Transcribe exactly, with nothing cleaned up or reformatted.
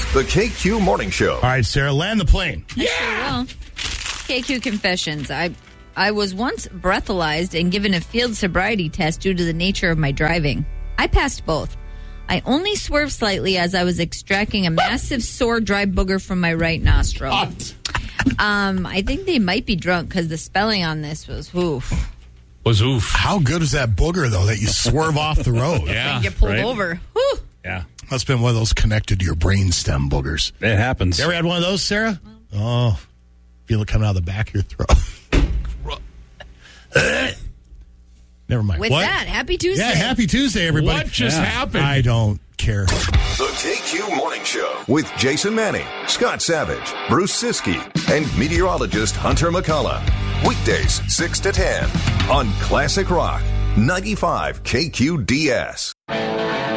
The K Q Morning Show. All right, Sarah, land the plane. I sure will. K Q Confessions. I I was once breathalyzed and given a field sobriety test due to the nature of my driving. I passed both. I only swerved slightly as I was extracting a massive sore dry booger from my right nostril. What? Um, I think they might be drunk because the spelling on this was oof. Was oof. How good is that booger, though, that you swerve off the road? Yeah. And get pulled right? over. Whew. Yeah. Must have been one of those connected to your brainstem boogers. It happens. You ever had one of those, Sarah? Oh, feel it coming out of the back of your throat. Never mind. With what? that, happy Tuesday. Yeah, happy Tuesday, everybody. What just Yeah. happened? I don't care. The K Q Morning Show with Jason Manning, Scott Savage, Bruce Siskey, and meteorologist Hunter McCullough. Weekdays six to ten on Classic Rock ninety-five K Q D S.